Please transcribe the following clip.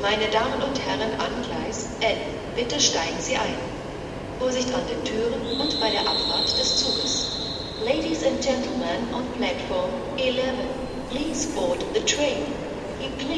Meine Damen und Herren an Gleis 11, bitte steigen Sie ein. Vorsicht an den Türen und bei der Abfahrt des Zuges. Ladies and gentlemen on platform 11, please board the train.